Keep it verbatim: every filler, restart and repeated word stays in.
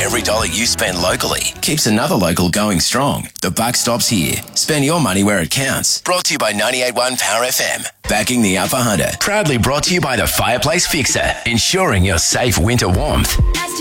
every dollar you spend locally keeps another local going strong. The buck stops here. Spend your money where it counts. Brought to you by ninety-eight point one Power F M. Backing the Upper Hunter. Proudly brought to you by the Fireplace Fixer. Ensuring your safe winter warmth.